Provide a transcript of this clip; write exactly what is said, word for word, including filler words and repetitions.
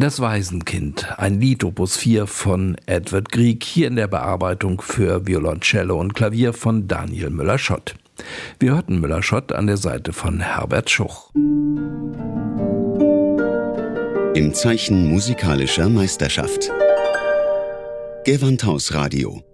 Das Waisenkind, ein Lied Opus vier von Edvard Grieg, hier in der Bearbeitung für Violoncello und Klavier von Daniel Müller-Schott. Wir hörten Müller-Schott an der Seite von Herbert Schuch. Im Zeichen musikalischer Meisterschaft. Gewandhaus Radio.